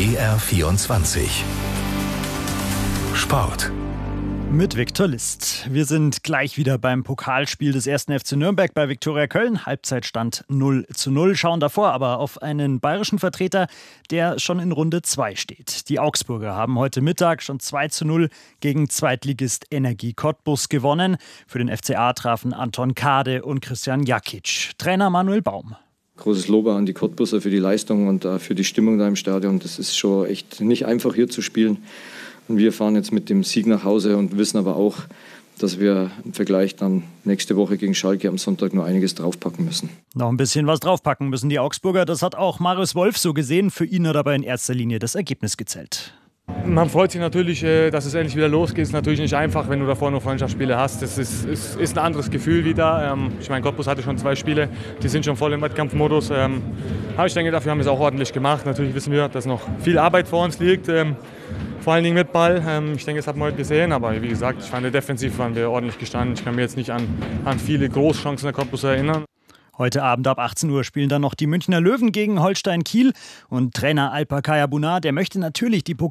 BR24 Sport. Mit Viktor List. Wir sind gleich wieder beim Pokalspiel des 1. FC Nürnberg bei Viktoria Köln. Halbzeitstand 0:0. Schauen davor aber auf einen bayerischen Vertreter, der schon in Runde 2 steht. Die Augsburger haben heute Mittag schon 2:0 gegen Zweitligist Energie Cottbus gewonnen. Für den FCA trafen Anton Kade und Christian Jakic. Trainer Manuel Baum. Großes Lob an die Cottbuser für die Leistung und für die Stimmung da im Stadion. Das ist schon echt nicht einfach, hier zu spielen. Und wir fahren jetzt mit dem Sieg nach Hause und wissen aber auch, dass wir im Vergleich dann nächste Woche gegen Schalke am Sonntag nur einiges draufpacken müssen. Noch ein bisschen was draufpacken müssen die Augsburger. Das hat auch Marius Wolf so gesehen. Für ihn hat aber in erster Linie das Ergebnis gezählt. Man freut sich natürlich, dass es endlich wieder losgeht. Es ist natürlich nicht einfach, wenn du davor nur Freundschaftsspiele hast. Das ist ein anderes Gefühl wieder. Ich meine, Cottbus hatte schon 2 Spiele, die sind schon voll im Wettkampfmodus. Aber ich denke, dafür haben wir es auch ordentlich gemacht. Natürlich wissen wir, dass noch viel Arbeit vor uns liegt, vor allen Dingen mit Ball. Ich denke, das hat man heute gesehen. Aber wie gesagt, ich fand, defensiv waren wir ordentlich gestanden. Ich kann mich jetzt nicht an viele Großchancen der Cottbus erinnern. Heute Abend ab 18 Uhr spielen dann noch die Münchner Löwen gegen Holstein Kiel. Und Trainer Alper Kaya Bunar, der möchte natürlich die